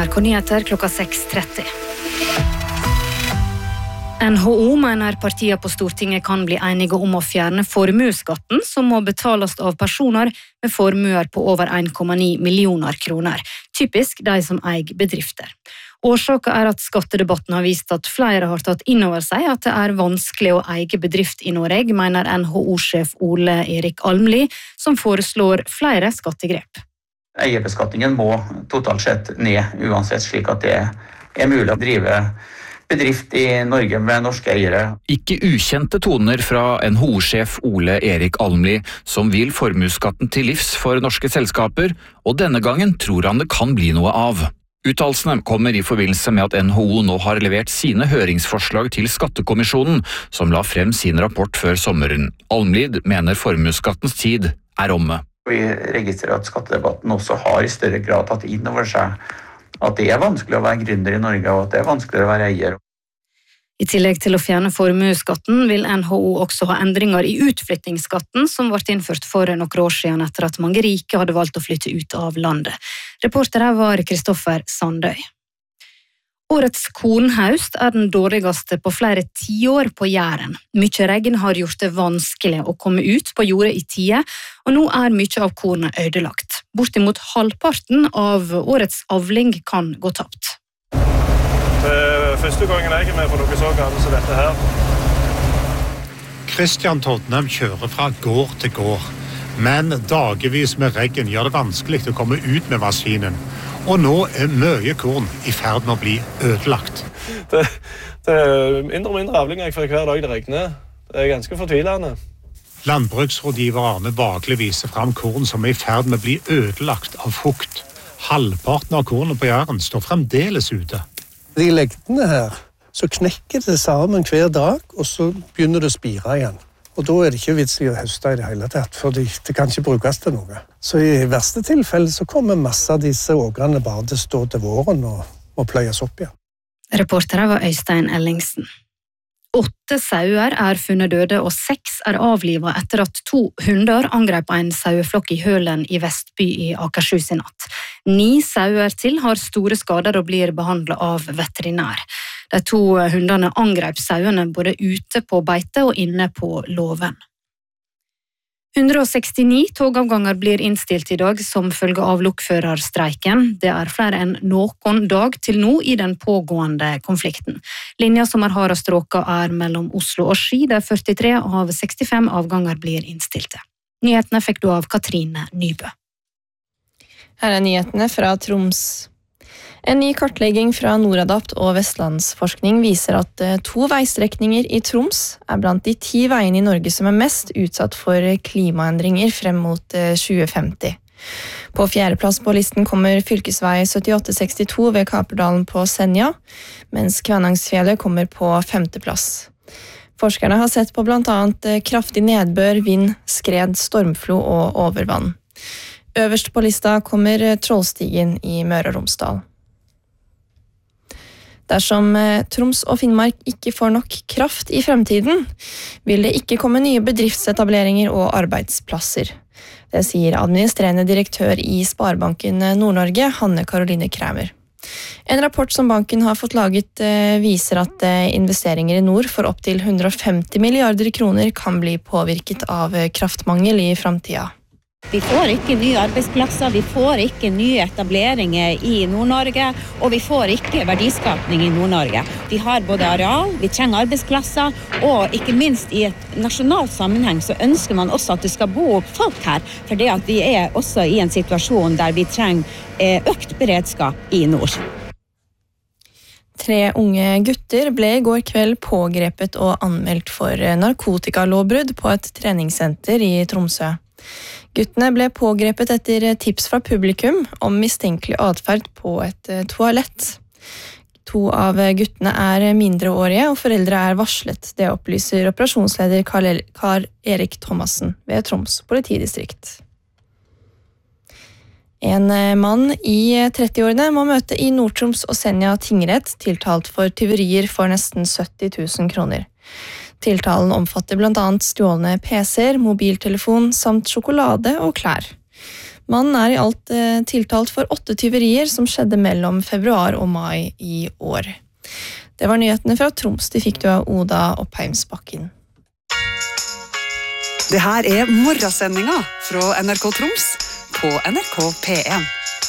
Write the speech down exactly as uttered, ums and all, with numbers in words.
N R K-nyheter klokka seks tretti. N H O mener partiene på Stortinget kan bli enige om å fjerne formueskatten som må betales av personer med formuer på over en komma ni millioner kroner, typisk de som eier bedrifter. Årsaken er at skattedebatten har vist at flere har tatt inn over seg at det er vanskelig å eie bedrift i Norge, mener N H O-sjef Ole Erik Almli, som foreslår flere skattegrep. Eierbeskatningen må totalt sett ned uansett, slik at det er mulig å drive bedrift i Norge med norske eiere. Ikke ukjente toner fra N H O-sjef Ole Erik Almli, som vil formuesskatten til livs for norske selskaper, og denne gangen tror han det kan bli noe av. Uttalelsene kommer i forbindelse med at N H O nå har levert sine høringsforslag til Skattekommisjonen, som la frem sin rapport før sommeren. Almli mener formuesskattens tid er omme. Vi registrerer at skattedebatten også har i større grad tatt inn over seg at det er vanskelig å være gründer i Norge, og at det er vanskelig å være eier. I tillegg til å fjerne formuesskatten vil N H O også ha endringer i utflyttingsskatten som ble innført for noen år siden etter at mange rike hadde valgt å flytte ut av landet. Reporter her var Kristoffer Sandøy. Årets kornhøst er den dårligste på flere tiår på Jæren. Mye regn har gjort det vanskelig å komme ut på jordet i tide, og nå er mye av kornet ødelagt. Bortimot halvparten av årets avling kan gå tapt. Det er første gangen jeg er med på noe så galt som dette her. Kristian Todnem kjører fra gård til gård, men dagevis med regn gjør det vanskelig å komme ut med maskinen. Og nå er mye korn i ferd med å bli ødelagt. Det, det er mindre og mindre avlinger for hver dag det regner. Det er ganske fortvilende. Landbruksrådgiver Arne Vagle viser frem korn som er i ferd med å bli ødelagt av fukt. Halvparten av kornet på Jæren står fremdeles ute. De legdene her, så knekker det sammen hver dag, og så begynner det å spire igjen. Og da er det ikke vits i å høste i det hele tatt, for det kan ikke brukes til noe. Så i verste tilfelle så kommer masse av disse ågrene bare til å stå til våren og, og pløyes opp igjen. Reportere var Øystein Ellingsen. Åtte sauer er funnet døde, og seks er avlivet etter at to hunder angrep en saueflokk i Hølen i Vestby i Akershus i natt. Ni sauer til har store skader og blir behandlet av veterinær. De to hundene angrep sauene både ute på beite og inne på låven. hundre og sekstini togavganger blir innstilt i dag som følge av lokførerstreiken. Det er flere enn noen dag til nå i den pågående konflikten. Linja som er hardest råket er mellom Oslo og Ski, der førtitre av sekstifem avganger blir innstilte. Nyhetene fikk du av Katrine Nybø. Her er nyhetene fra Troms. En ny kartlegging fra Noradapt og Vestlandsforskning viser at to veistrekninger i Troms er blant de ti veiene i Norge som er mest utsatt for klimaendringer frem mot tjue femti. På fjerdeplass på listen kommer fylkesvei syttiåtte sekstito ved Kaperdalen på Senja, mens Kvænangsfjellet kommer på femteplass. Forskerne har sett på blant annet kraftig nedbør, vind, skred, stormflo og overvann. Øverst på lista kommer Trollstigen i Møre og Romsdal. Dersom Troms og Finnmark ikke får nok kraft i fremtiden, vil det ikke komme nye bedriftsetableringer og arbeidsplasser. Det sier administrerende direktør i Sparebanken Nord-Norge, Hanne Karoline Kræmer. En rapport som banken har fått laget viser at investeringer i nord for opp til hundre og femti milliarder kroner kan bli påvirket av kraftmangel i fremtiden. Vi får ikke nye arbeidsplasser, vi får ikke nye etableringer i Nord-Norge, og vi får ikke verdiskapning i Nord-Norge. Vi har både areal, vi trenger arbeidsplasser, og ikke minst i et nasjonalt sammenheng så ønsker man også at det skal bo folk her, for det at vi er også i en situasjon der vi trenger økt beredskap i nord. Tre unge gutter ble i går kveld pågrepet og anmeldt for narkotikalovbrudd på et treningssenter i Tromsø. Guttene ble pågrepet etter tips fra publikum om mistenkelig atferd på et toalett. To av guttene er mindreårige, og foreldre er varslet. Det opplyser operasjonsleder Karl Erik Thomassen ved Troms politidistrikt. En mann i trettiårene må møte i Nord-Troms og Senja tingrett tiltalt for tyverier for nesten sytti tusen kroner. Tiltalen omfatter blant annet stjålne P C-er, mobiltelefon samt sjokolade og klær. Mannen er i alt eh, tiltalt for åtte tyverier som skjedde mellom februar og mai i år. Det var nyhetene fra Troms. De fikk du av Oda Oppheimsbakken. Det her er morgensendinga fra N R K Troms på N R K P en.